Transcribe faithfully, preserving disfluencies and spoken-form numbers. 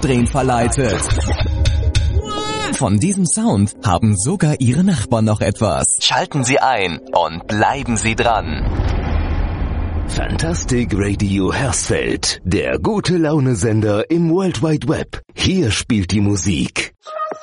Aufdrehen verleitet. Von diesem Sound haben sogar Ihre Nachbarn noch etwas. Schalten Sie ein und bleiben Sie dran. Fantastic Radio Hersfeld, der gute Laune-Sender im World Wide Web. Hier spielt die Musik.